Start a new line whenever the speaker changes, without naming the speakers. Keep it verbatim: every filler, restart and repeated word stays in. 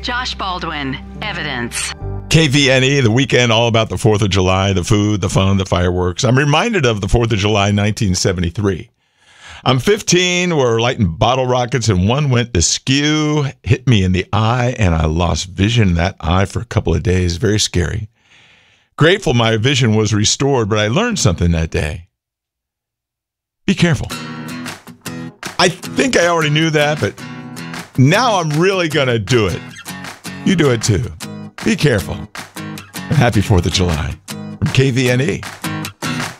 Josh Baldwin, Evidence.
K V N E, the weekend, all about the fourth of July, the food, the fun, the fireworks. I'm reminded of the fourth of July, nineteen seventy-three. I'm fifteen, we're lighting bottle rockets, and one went askew, hit me in the eye, and I lost vision in that eye for a couple of days. Very scary. Grateful my vision was restored, but I learned something that day. Be careful. I think I already knew that, but now I'm really going to do it. You do it too. Be careful. And happy fourth of July from K V N E.